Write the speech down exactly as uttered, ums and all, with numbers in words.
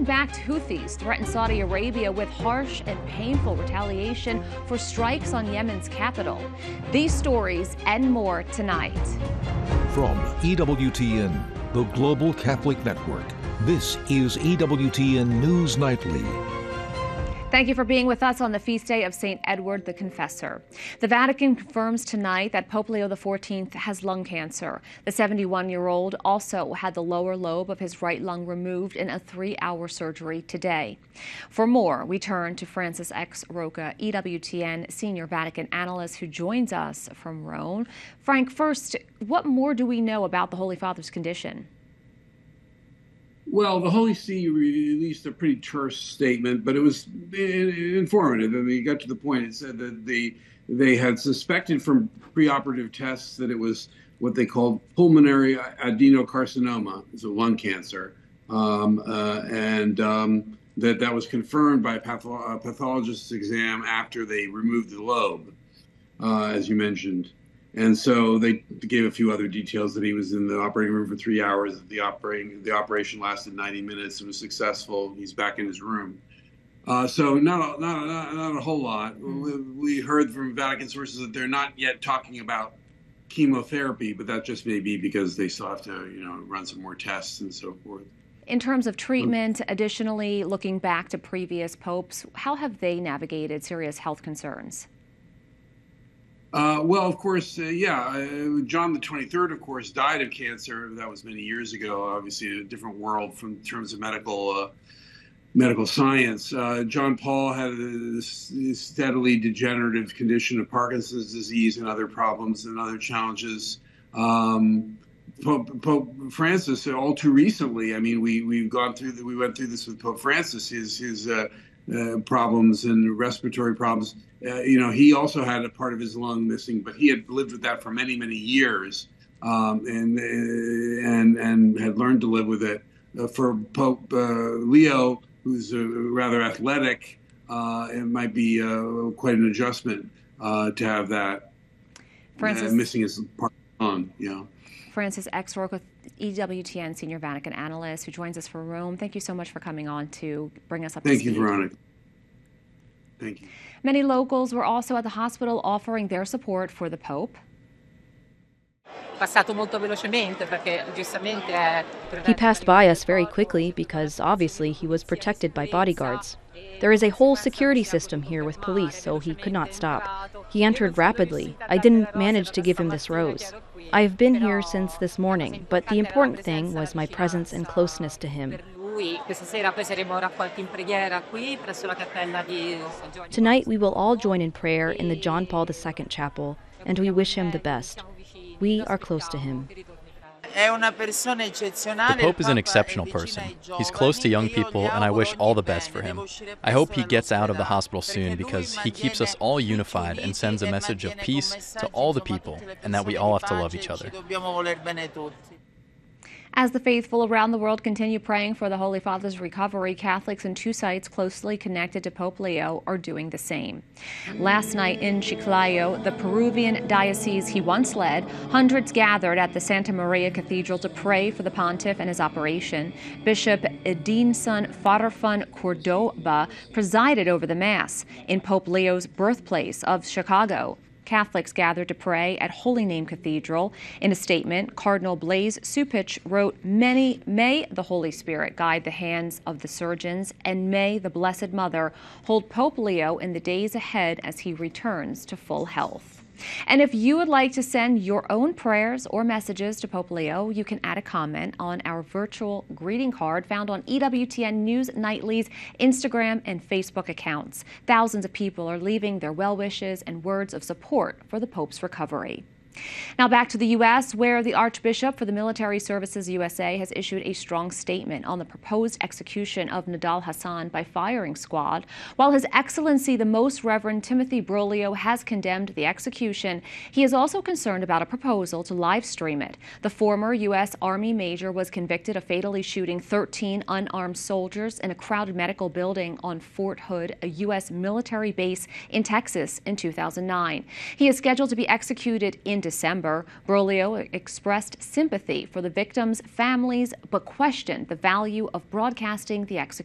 Yemen-backed Houthis threaten Saudi Arabia with harsh and painful retaliation for strikes on Yemen's capital. These stories and more tonight. From E W T N, the Global Catholic Network, this is E W T N News Nightly. Thank you for being with us on the feast day of Saint Edward the Confessor. The Vatican confirms tonight that Pope Leo the fourteenth has lung cancer. The seventy-one-year-old also had the lower lobe of his right lung removed in a three-hour surgery today. For more, we turn to Francis X. Rocca, E W T N senior Vatican analyst who joins us from Rome. Frank, first, what more do we know about the Holy Father's condition? Well, the Holy See released a pretty terse statement, but it was informative. I mean, it got to the point. It said that they, they had suspected from preoperative tests that it was what they called pulmonary adenocarcinoma, it's a lung cancer, um, uh, and um, that that was confirmed by a patho- a pathologist's exam after they removed the lobe, uh, as you mentioned. And so they gave a few other details, that he was in the operating room for three hours, that the operating the operation lasted ninety minutes and was successful. He's back in his room. Uh, so not a, not, a, not, not a whole lot. We, we heard from Vatican sources that they're not yet talking about chemotherapy, but that just may be because they still have to, you know, run some more tests and so forth. In terms of treatment, additionally, looking back to previous popes, how have they navigated serious health concerns? Uh, well, of course, uh, yeah. Uh, John the twenty-third, of course, died of cancer. That was many years ago. Obviously, in a different world from in terms of medical uh, medical science. Uh, John Paul had this, this steadily degenerative condition of Parkinson's disease and other problems and other challenges. Um, Pope, Pope Francis, all too recently. I mean, we we've gone through the, we went through this with Pope Francis. His his uh, uh, problems and respiratory problems. Uh, you know, he also had a part of his lung missing, but he had lived with that for many, many years, um, and uh, and and had learned to live with it. Uh, for Pope uh, Leo, who's uh, rather athletic, uh, it might be uh, quite an adjustment uh, to have that Francis, uh, missing his part of the lung. You know. Francis X. Rocca, E W T N senior Vatican analyst, who joins us from Rome. Thank you so much for coming on to bring us up to Thank speed. you, Veronica. Thank you. Many locals were also at the hospital offering their support for the Pope. He passed by us very quickly because obviously he was protected by bodyguards. There is a whole security system here with police, so he could not stop. He entered rapidly. I didn't manage to give him this rose. I have been here since this morning, but the important thing was my presence and closeness to him. Tonight we will all join in prayer in the John Paul the Second Chapel, and we wish him the best. We are close to him. The Pope is an exceptional person. He's close to young people, and I wish all the best for him. I hope he gets out of the hospital soon because he keeps us all unified and sends a message of peace to all the people, and that we all have to love each other. As the faithful around the world continue praying for the Holy Father's recovery, Catholics in two sites closely connected to Pope Leo are doing the same. Last night in Chiclayo, the Peruvian diocese he once led, hundreds gathered at the Santa Maria Cathedral to pray for the pontiff and his operation. Bishop Edinson Farfan Cordoba presided over the Mass in Pope Leo's birthplace of Chicago. Catholics gathered to pray at Holy Name Cathedral. In a statement, Cardinal Blaise Cupich wrote, Many, may the Holy Spirit guide the hands of the surgeons, and may the Blessed Mother hold Pope Leo in the days ahead as he returns to full health. And if you would like to send your own prayers or messages to Pope Leo, you can add a comment on our virtual greeting card found on E W T N News Nightly's Instagram and Facebook accounts. Thousands of people are leaving their well wishes and words of support for the Pope's recovery. Now back to the U S, where the Archbishop for the Military Services U S A has issued a strong statement on the proposed execution of Nidal Hasan by firing squad. While His Excellency the Most Reverend Timothy Broglio has condemned the execution, he is also concerned about a proposal to live stream it. The former U S Army major was convicted of fatally shooting thirteen unarmed soldiers in a crowded medical building on Fort Hood, a U S military base in Texas in two thousand nine. He is scheduled to be executed in December. Broglio expressed sympathy for the victims' families, but questioned the value of broadcasting the execution.